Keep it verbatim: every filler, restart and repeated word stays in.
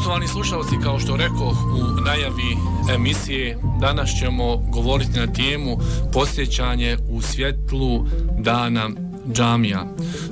Poštovani slušalci, kao što rekoh u najavi emisije, danas ćemo govoriti na temu posjećanje u svjetlu dana džamija.